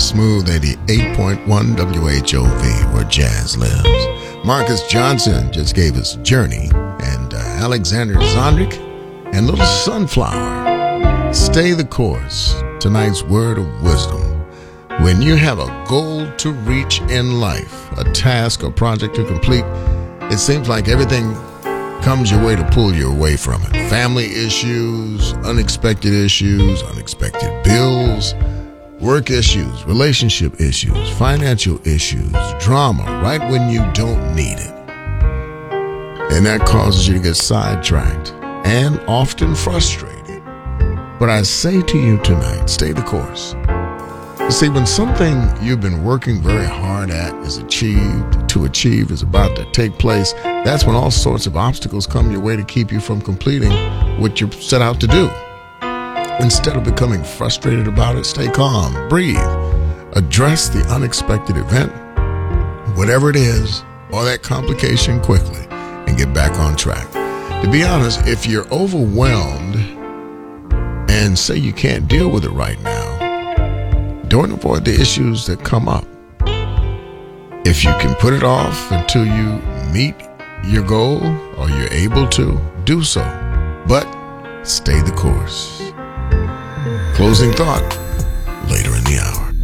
Smooth 88.1 WHOV, where jazz lives. Marcus Johnson just gave us Journey, and Alexander Zondrik and Little Sunflower. Stay the course. Tonight's word of wisdom. When you have a goal to reach in life, a task or project to complete, it seems like everything comes your way to pull you away from it. Family issues, unexpected bills, work issues, relationship issues, financial issues, drama, right when you don't need it. And that causes you to get sidetracked and often frustrated. But I say to you tonight, stay the course. You see, when something you've been working very hard at is about to take place, that's when all sorts of obstacles come your way to keep you from completing what you set out to do. Instead of becoming frustrated about it, stay calm, breathe, address the unexpected event, whatever it is, or that complication quickly, and get back on track. To be honest, if you're overwhelmed and say you can't deal with it right now, don't avoid the issues that come up. If you can put it off until you meet your goal or you're able to, do so. But stay the course. Closing thought.